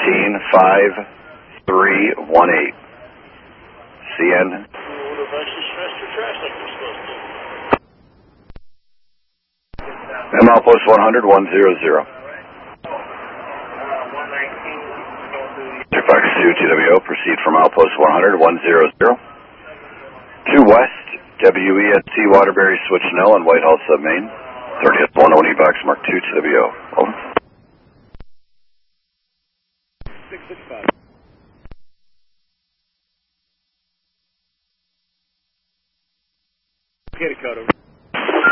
185318. CN. M outpost 100, 100. Fox 2 TWO, proceed from outpost 100, 100. 2 west, WEST Waterbury, switch null and Whitehall submain. 30th 101 box mark 2 TWO. Over. 665. Okay, Dakota.